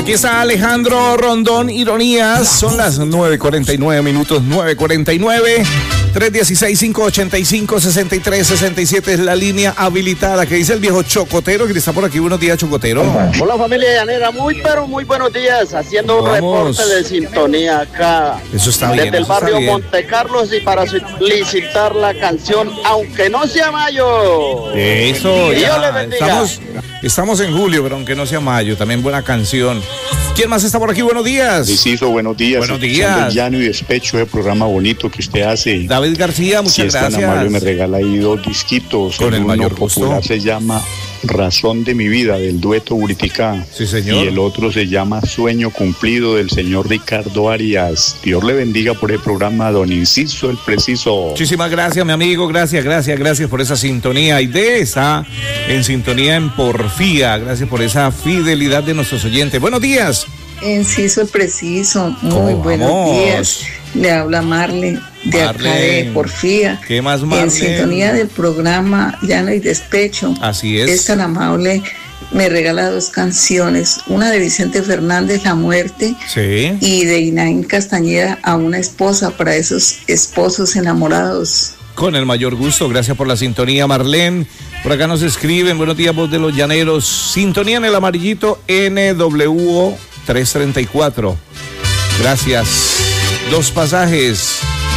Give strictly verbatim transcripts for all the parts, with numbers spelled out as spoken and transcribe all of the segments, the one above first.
Aquí está Alejandro Rondón, Ironías. Son las nueve cuarenta y nueve minutos, nueve cuarenta y nueve. tres uno seis, cinco ocho cinco, seis tres seis siete es la línea habilitada. Que dice el viejo Chocotero, que está por aquí. Buenos días, Chocotero. Hola, familia llanera. Muy, pero muy buenos días. Haciendo un Vamos. reporte de sintonía acá. Eso está bien. Desde el eso está barrio bien. Monte Carlos y para solicitar la canción Aunque no sea mayo. Eso, Y ya. Dios le bendiga. Estamos, estamos en julio, pero aunque no sea mayo, también buena canción. ¿Quién más está por aquí? Buenos días. Deciso, buenos días. Buenos Escuchando días. el Llano y Despecho, el programa bonito que usted hace. David García, muchas Si es tan gracias. amable, me regala ahí dos disquitos. Con el uno mayor gusto. popular se llama Razón de mi vida, del dueto Buriticá. Sí, señor. Y el otro se llama Sueño cumplido, del señor Ricardo Arias. Dios le bendiga por el programa, don Inciso, el preciso. Muchísimas gracias, mi amigo. Gracias, gracias, gracias por esa sintonía. Y de esa, en sintonía en Porfía. Gracias por esa fidelidad de nuestros oyentes. Buenos días. Enciso el preciso, muy ¿Cómo buenos vamos? días. Le habla Marle de acá Marle. de Porfía. ¿Qué más, Marle? En sintonía del programa Llano y Despecho. Así es. Es tan amable, me regala dos canciones, una de Vicente Fernández, La Muerte, Sí. y de Inaín Castañeda, A una esposa, para esos esposos enamorados. Con el mayor gusto, gracias por la sintonía, Marlene. Por acá nos escriben, buenos días, voz de los llaneros. Sintonía en el amarillito N W O trescientos treinta y cuatro. Gracias. Dos pasajes.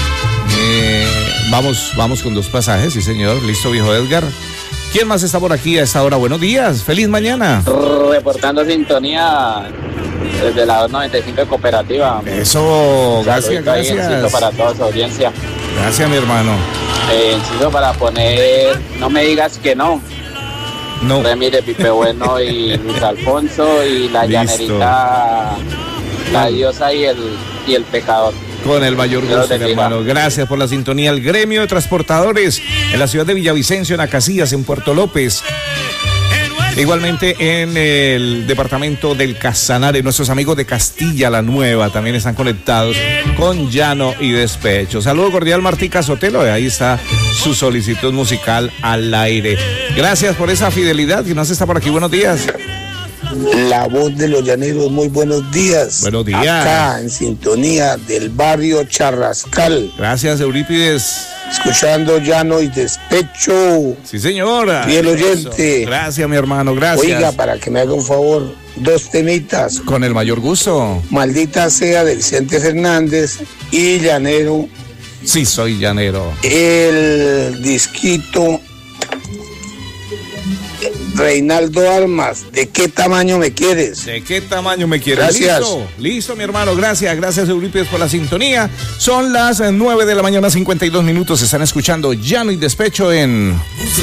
Eh, vamos, vamos con dos pasajes, sí señor. Listo, viejo Edgar. ¿Quién más está por aquí a esta hora? Buenos días, feliz mañana. Reportando sintonía desde la dos noventa y cinco de Cooperativa. Eso, gracias, Saludito ahí, gracias. Enciso para toda su audiencia. Gracias, mi hermano. Eh, Enciso para poner No me digas que no. No. Remy de Pipe Bueno y Luis Alfonso y la Listo. llanerita, la diosa y el, y el pecador. Con el mayor Dios gusto, los mi bendiga. hermano. Gracias por la sintonía. El gremio de transportadores en la ciudad de Villavicencio, en Acacias, en Puerto López. Igualmente en el departamento del Casanare, nuestros amigos de Castilla la Nueva también están conectados con Llano y Despecho. Saludo cordial, Martica Sotelo, ahí está su solicitud musical al aire. Gracias por esa fidelidad. ¿Quién más está por aquí? Buenos días. La voz de los llaneros, muy buenos días. Buenos días. Acá en sintonía del barrio Charrascal, Gracias, Eurípides. escuchando Llano y Despecho. Sí, señora. Fiel oyente. Eso. Gracias, mi hermano, gracias. Oiga, para que me haga un favor, dos temitas. Con el mayor gusto. Maldita sea de Vicente Fernández y Llanero, Sí, soy llanero. el disquito Reinaldo Almas, ¿de qué tamaño me quieres? ¿De qué tamaño me quieres? Gracias. Listo, listo, mi hermano, gracias, gracias, Eurípides, por la sintonía. Son las nueve de la mañana, cincuenta y dos minutos. Están escuchando Llano y Despecho en